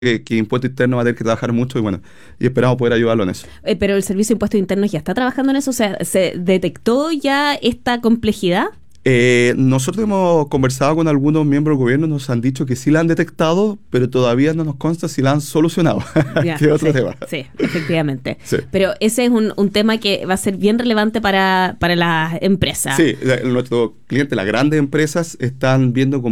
que Impuesto Interno va a tener que trabajar mucho y esperamos poder ayudarlo en eso. Pero el Servicio de Impuestos Internos ya está trabajando en eso, o sea, ¿se detectó ya esta complejidad? Nosotros hemos conversado con algunos miembros del gobierno, nos han dicho que sí la han detectado, pero todavía no nos consta si la han solucionado. Ya, que es otro sí, tema. sí, efectivamente. Sí. Pero ese es un tema que va a ser bien relevante para las empresas. Sí, nuestros clientes, las grandes empresas, están viendo como